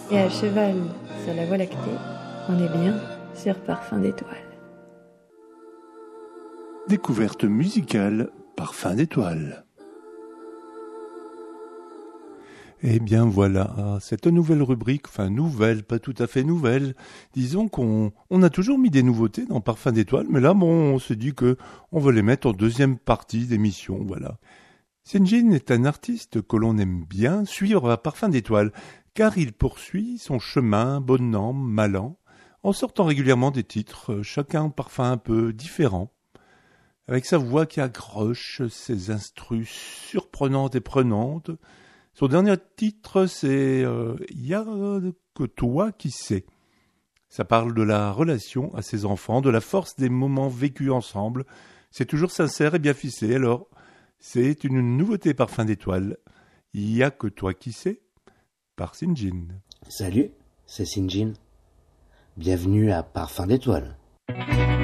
Et à cheval sur la Voie lactée, on est bien sur Parfum d'étoiles. Découverte musicale Parfum d'étoiles. Eh bien voilà, cette nouvelle rubrique, enfin nouvelle, pas tout à fait nouvelle, disons qu'on a toujours mis des nouveautés dans Parfum d'étoiles, mais là on se dit que on veut les mettre en deuxième partie d'émission, voilà. Sinjin est un artiste que l'on aime bien suivre à Parfum d'étoiles, car il poursuit son chemin bon an, mal an, en sortant régulièrement des titres, chacun parfum un peu différent. Avec sa voix qui accroche, ses instrus surprenantes et prenantes. Son dernier titre, c'est Y a que toi qui sais. Ça parle de la relation à ses enfants, de la force des moments vécus ensemble. C'est toujours sincère et bien ficelé, alors c'est une nouveauté Parfum d'étoiles. Y a que toi qui sais, par Sinjin. Salut, c'est Sinjin. Bienvenue à Parfum d'étoiles.